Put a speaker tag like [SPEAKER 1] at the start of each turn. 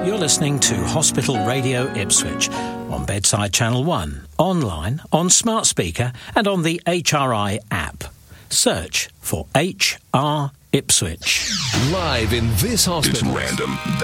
[SPEAKER 1] You're listening to Hospital Radio Ipswich on Bedside Channel 1, online, on smart speaker and on the HRI app. Search for HR Ipswich.
[SPEAKER 2] Live in this hospital.
[SPEAKER 3] It's random.